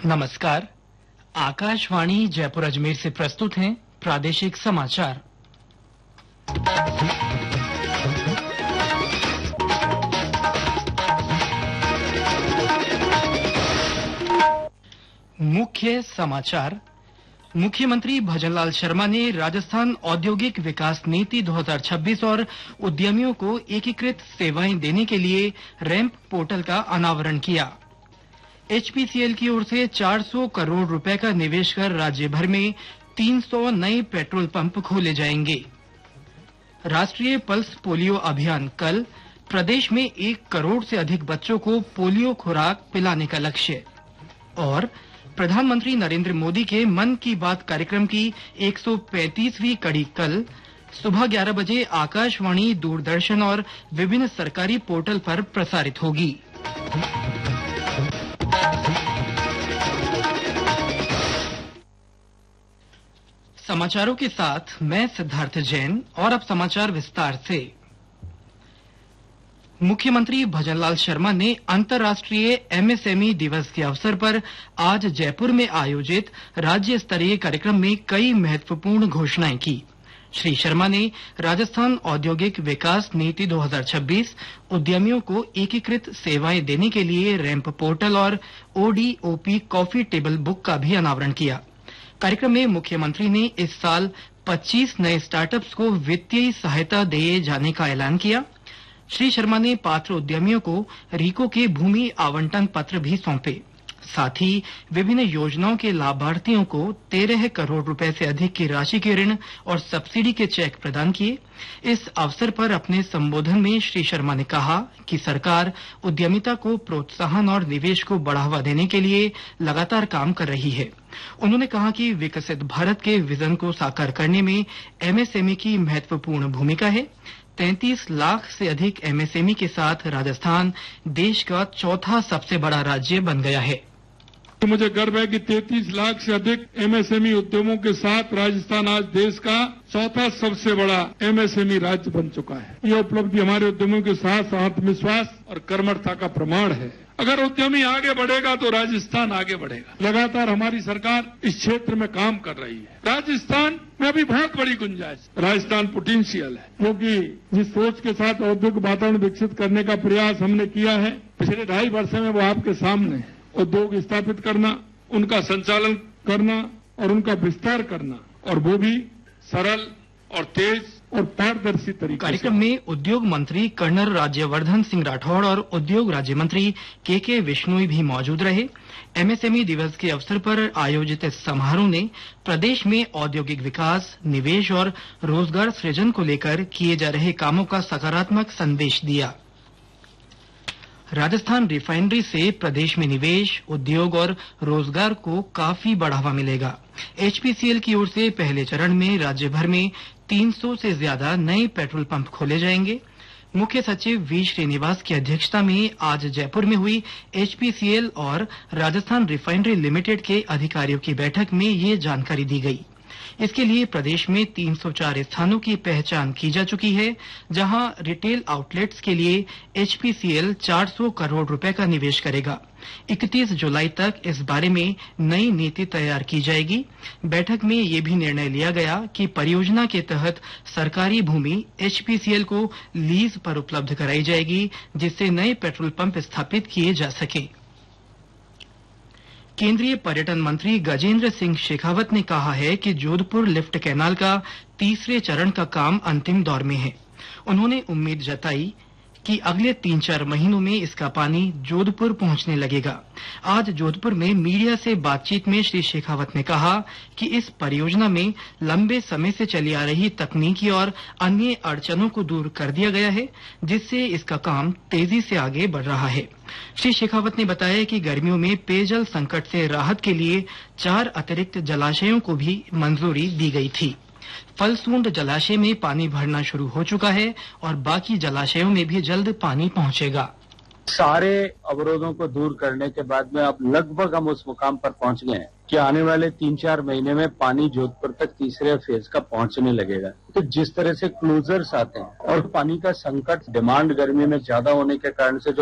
नमस्कार। आकाशवाणी जयपुर अजमेर से प्रस्तुत हैं प्रादेशिक समाचार। मुख्य समाचार। मुख्यमंत्री भजनलाल शर्मा ने राजस्थान औद्योगिक विकास नीति 2026 और उद्यमियों को एकीकृत सेवाएं देने के लिए रैंप पोर्टल का अनावरण किया। एचपीसीएल की ओर से 400 करोड़ रुपए का निवेश कर राज्य भर में 300 नए पेट्रोल पंप खोले जाएंगे। राष्ट्रीय पल्स पोलियो अभियान कल, प्रदेश में 1 करोड़ से अधिक बच्चों को पोलियो खुराक पिलाने का लक्ष्य। और प्रधानमंत्री नरेंद्र मोदी के मन की बात कार्यक्रम की 135वीं कड़ी कल सुबह 11 बजे आकाशवाणी, दूरदर्शन और विभिन्न सरकारी पोर्टल पर प्रसारित होगी। समाचारों के साथ मैं सिद्धार्थ जैन। और अब समाचार विस्तार से। मुख्यमंत्री भजनलाल शर्मा ने अंतर्राष्ट्रीय एमएसएमई दिवस के अवसर पर आज जयपुर में आयोजित राज्य स्तरीय कार्यक्रम में कई महत्वपूर्ण घोषणाएं की। श्री शर्मा ने राजस्थान औद्योगिक विकास नीति 2026 उद्यमियों को एकीकृत सेवाएं देने के लिए रैंप पोर्टल और ओडीओपी कॉफी टेबल बुक का भी अनावरण किया। कार्यक्रम में मुख्यमंत्री ने इस साल 25 नए स्टार्टअप्स को वित्तीय सहायता दिए जाने का ऐलान किया। श्री शर्मा ने पात्र उद्यमियों को रीको के भूमि आवंटन पत्र भी सौंपे। साथ ही विभिन्न योजनाओं के लाभार्थियों को 13 करोड़ रुपए से अधिक की राशि के ऋण और सब्सिडी के चेक प्रदान किए। इस अवसर पर अपने संबोधन में श्री शर्मा ने कहा कि सरकार उद्यमिता को प्रोत्साहन और निवेश को बढ़ावा देने के लिए लगातार काम कर रही है। उन्होंने कहा कि विकसित भारत के विजन को साकार करने में एमएसएमई की महत्वपूर्ण भूमिका है। 33 लाख से अधिक एमएसएमई के साथ राजस्थान देश का चौथा सबसे बड़ा राज्य बन गया है। मुझे गर्व है कि 33 लाख से अधिक एमएसएमई उद्यमों के साथ राजस्थान आज देश का चौथा सबसे बड़ा एमएसएमई राज्य बन चुका है। यह उपलब्धि हमारे उद्यमियों के साथ आत्मविश्वास और कर्मठता का प्रमाण है। अगर उद्यमी आगे बढ़ेगा तो राजस्थान आगे बढ़ेगा। लगातार हमारी सरकार इस क्षेत्र में काम कर रही है। राजस्थान में अभी बहुत बड़ी गुंजाइश, राजस्थान पोटेंशियल है, क्योंकि जिस सोच के साथ औद्योगिक वातावरण विकसित करने का प्रयास हमने किया है पिछले 2.5 वर्ष में, वो आपके सामने है। उद्योग स्थापित करना, उनका संचालन करना और उनका विस्तार करना, और वो भी सरल और तेज और पारदर्शी तरीके। कार्यक्रम में उद्योग मंत्री कर्नल राज्यवर्धन सिंह राठौड़ और उद्योग राज्य मंत्री के विश्नोई भी मौजूद रहे। एमएसएमई दिवस के अवसर पर आयोजित इस समारोह ने प्रदेश में औद्योगिक विकास, निवेश और रोजगार सृजन को लेकर किए जा रहे कामों का सकारात्मक संदेश दिया। राजस्थान रिफाइनरी से प्रदेश में निवेश, उद्योग और रोजगार को काफी बढ़ावा मिलेगा। एचपीसीएल की ओर से पहले चरण में राज्य भर में 300 से ज्यादा नए पेट्रोल पंप खोले जाएंगे। मुख्य सचिव वी श्रीनिवास की अध्यक्षता में आज जयपुर में हुई एचपीसीएल और राजस्थान रिफाइनरी लिमिटेड के अधिकारियों की बैठक में ये जानकारी दी गई। इसके लिए प्रदेश में 304 स्थानों की पहचान की जा चुकी है, जहां रिटेल आउटलेट्स के लिए एचपीसीएल 400 करोड़ रुपए का निवेश करेगा। 31 जुलाई तक इस बारे में नई नीति तैयार की जाएगी। बैठक में ये भी निर्णय लिया गया कि परियोजना के तहत सरकारी भूमि एचपीसीएल को लीज पर उपलब्ध कराई जाएगी, जिससे नए पेट्रोल पंप स्थापित किए जा सके। केंद्रीय पर्यटन मंत्री गजेंद्र सिंह शेखावत ने कहा है कि जोधपुर लिफ्ट कैनाल का तीसरे चरण का काम अंतिम दौर में है। उन्होंने उम्मीद जताई कि अगले 3-4 महीनों में इसका पानी जोधपुर पहुंचने लगेगा। आज जोधपुर में मीडिया से बातचीत में श्री शेखावत ने कहा कि इस परियोजना में लंबे समय से चली आ रही तकनीकी और अन्य अड़चनों को दूर कर दिया गया है, जिससे इसका काम तेजी से आगे बढ़ रहा है। श्री शेखावत ने बताया कि गर्मियों में पेयजल संकट से राहत के लिए 4 अतिरिक्त जलाशयों को भी मंजूरी दी गई थी। फलसूंड जलाशय में पानी भरना शुरू हो चुका है और बाकी जलाशयों में भी जल्द पानी पहुंचेगा। सारे अवरोधों को दूर करने के बाद में अब लगभग हम उस मुकाम पर पहुंच गए हैं कि आने वाले 3-4 महीने में पानी जोधपुर तक तीसरे फेज का पहुंचने लगेगा। तो जिस तरह से क्लोजर्स आते हैं और पानी का संकट, डिमांड गर्मी में ज्यादा होने के कारण से जो